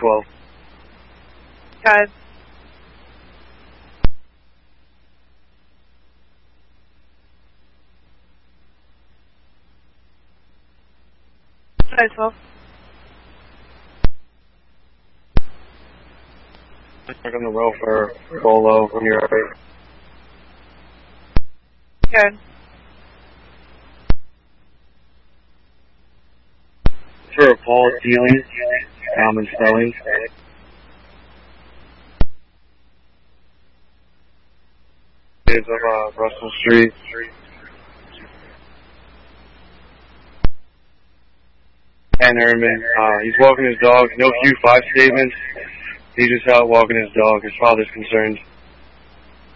12. Okay. Size 12. Check on the row for Bolo when you're ready. Okay. For Paul Dealing, common spelling. Is of Russell Street. And Herman, he's walking his dog. No Q5 statements. He's just out walking his dog. His father's concerned.